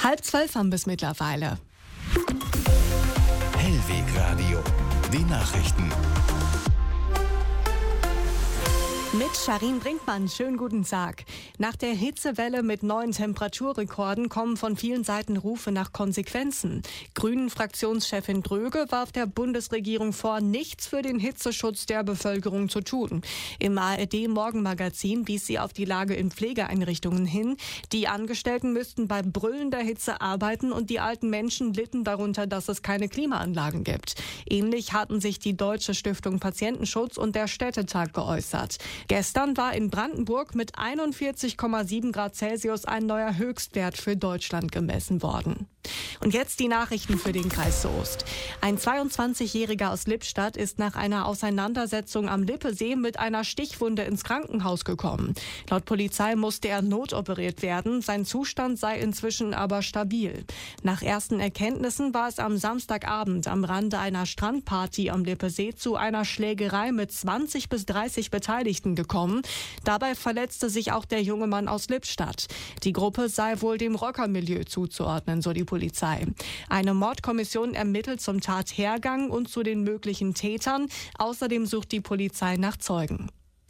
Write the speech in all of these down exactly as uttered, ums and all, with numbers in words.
Halb zwölf haben bis mittlerweile. Hellwegradio, die Nachrichten. Mit Sharin Brinkmann, schönen guten Tag. Nach der Hitzewelle mit neuen Temperaturrekorden kommen von vielen Seiten Rufe nach Konsequenzen. Grünen-Fraktionschefin Dröge warf der Bundesregierung vor, nichts für den Hitzeschutz der Bevölkerung zu tun. Im A R D-Morgenmagazin wies sie auf die Lage in Pflegeeinrichtungen hin. Die Angestellten müssten bei brüllender Hitze arbeiten und die alten Menschen litten darunter, dass es keine Klimaanlagen gibt. Ähnlich hatten sich die Deutsche Stiftung Patientenschutz und der Städtetag geäußert. Gestern war in Brandenburg mit einundvierzig Komma sieben Grad Celsius ein neuer Höchstwert für Deutschland gemessen worden. Und jetzt die Nachrichten für den Kreis Soest. Ein zweiundzwanzigjähriger aus Lippstadt ist nach einer Auseinandersetzung am Lippesee mit einer Stichwunde ins Krankenhaus gekommen. Laut Polizei musste er notoperiert werden. Sein Zustand sei inzwischen aber stabil. Nach ersten Erkenntnissen war es am Samstagabend am Rande einer Strandparty am Lippesee zu einer Schlägerei mit zwanzig bis dreißig Beteiligten gekommen. Dabei verletzte sich auch der junge Mann aus Lippstadt. Die Gruppe sei wohl dem Rockermilieu zuzuordnen, so die Polizei. Eine Mordkommission ermittelt zum Tathergang und zu den möglichen Tätern. Außerdem sucht die Polizei nach Zeugen.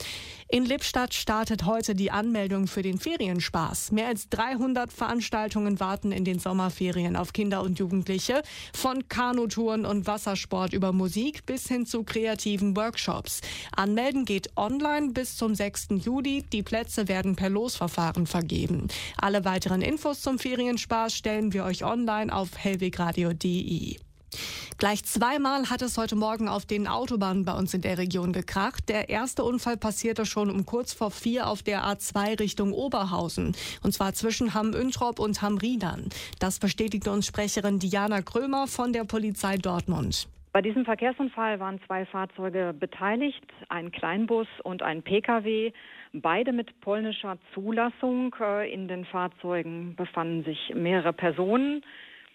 In Lippstadt startet heute die Anmeldung für den Ferienspaß. Mehr als dreihundert Veranstaltungen warten in den Sommerferien auf Kinder und Jugendliche. Von Kanutouren und Wassersport über Musik bis hin zu kreativen Workshops. Anmelden geht online bis zum sechsten Juli. Die Plätze werden per Losverfahren vergeben. Alle weiteren Infos zum Ferienspaß stellen wir euch online auf hellwegradio punkt de. Gleich zweimal hat es heute Morgen auf den Autobahnen bei uns in der Region gekracht. Der erste Unfall passierte schon um kurz vor vier auf der A zwei Richtung Oberhausen. Und zwar zwischen Hamm-Üntrop und Hamm-Riedern. Das bestätigte uns Sprecherin Diana Krömer von der Polizei Dortmund. Bei diesem Verkehrsunfall waren zwei Fahrzeuge beteiligt, ein Kleinbus und ein Pkw. Beide mit polnischer Zulassung. In den Fahrzeugen befanden sich mehrere Personen.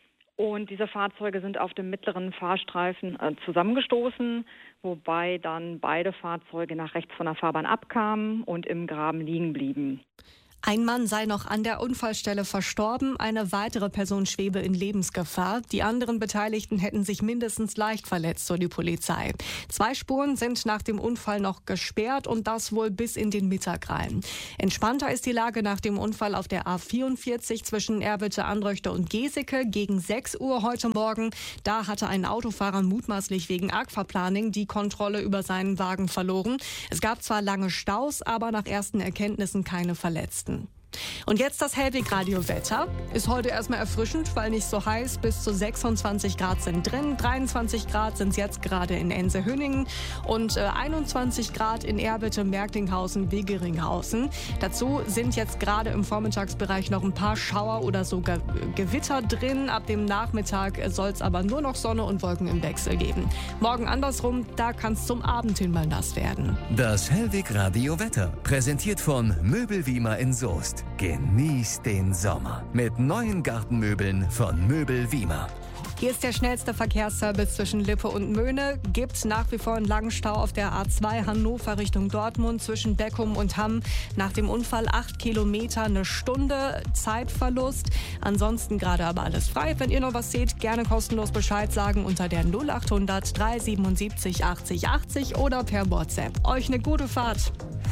Und diese Fahrzeuge sind auf dem mittleren Fahrstreifen äh, zusammengestoßen, wobei dann beide Fahrzeuge nach rechts von der Fahrbahn abkamen und im Graben liegen blieben. Ein Mann sei noch an der Unfallstelle verstorben, eine weitere Person schwebe in Lebensgefahr. Die anderen Beteiligten hätten sich mindestens leicht verletzt, so die Polizei. Zwei Spuren sind nach dem Unfall noch gesperrt und das wohl bis in den Mittag rein. Entspannter ist die Lage nach dem Unfall auf der A vierundvierzig zwischen Erwitte, Anröchte und Geseke gegen sechs Uhr heute Morgen. Da hatte ein Autofahrer mutmaßlich wegen Aquaplaning die Kontrolle über seinen Wagen verloren. Es gab zwar lange Staus, aber nach ersten Erkenntnissen keine Verletzten. Und jetzt das Hellwegradio-Wetter. Ist heute erstmal erfrischend, weil nicht so heiß. Bis zu sechsundzwanzig Grad sind drin. dreiundzwanzig Grad sind es jetzt gerade in Ense-Hünningen. Und äh, einundzwanzig Grad in Erwitte, Merklinghausen, Wegeringhausen. Dazu sind jetzt gerade im Vormittagsbereich noch ein paar Schauer oder sogar Gewitter drin. Ab dem Nachmittag soll es aber nur noch Sonne und Wolken im Wechsel geben. Morgen andersrum, da kann es zum Abend hin mal nass werden. Das Hellwegradio-Wetter, präsentiert von Möbel-Wiemer in Soest. Genießt den Sommer mit neuen Gartenmöbeln von Möbel Wiemer. Hier ist der schnellste Verkehrsservice zwischen Lippe und Möhne. Gibt nach wie vor einen langen Stau auf der A zwei Hannover Richtung Dortmund zwischen Beckum und Hamm. Nach dem Unfall acht Kilometer, eine Stunde Zeitverlust. Ansonsten gerade aber alles frei. Wenn ihr noch was seht, gerne kostenlos Bescheid sagen unter der null achthundert drei siebenundsiebzig achtzig achtzig oder per WhatsApp. Euch eine gute Fahrt.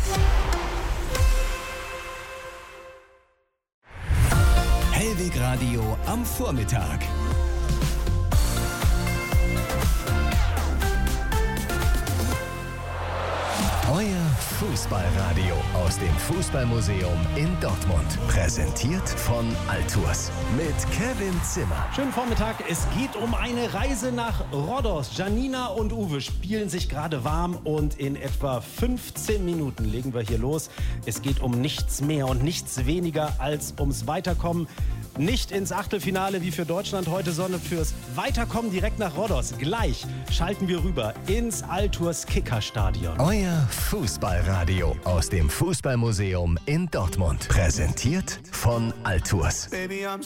Hellwegradio am Vormittag. Euer Fußballradio aus dem Fußballmuseum in Dortmund. Präsentiert von Altours mit Kevin Zimmer. Schönen Vormittag. Es geht um eine Reise nach Rhodos. Janina und Uwe spielen sich gerade warm und in etwa fünfzehn Minuten legen wir hier los. Es geht um nichts mehr und nichts weniger als ums Weiterkommen. Nicht ins Achtelfinale wie für Deutschland heute, sondern fürs Weiterkommen direkt nach Rhodos. Gleich schalten wir rüber ins Altours Kickerstadion. Euer Fußballradio aus dem Fußballmuseum in Dortmund. Präsentiert von Altours.